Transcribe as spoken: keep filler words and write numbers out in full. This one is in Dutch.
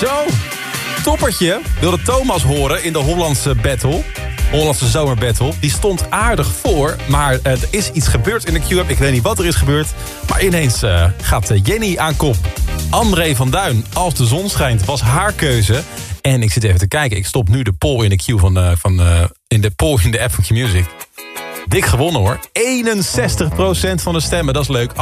Zo, toppertje wilde Thomas horen in de Hollandse battle. Hollandse zomerbattle. Die stond aardig voor, maar er is iets gebeurd in de Q-app. Ik weet niet wat er is gebeurd, maar ineens uh, gaat Jenny aan kop. André van Duin, Als de zon schijnt, was haar keuze. En ik zit even te kijken. Ik stop nu de poll in de queue van, uh, van uh, in de poll in de app van Q-Music. Dik gewonnen hoor. eenenzestig procent van de stemmen, dat is leuk.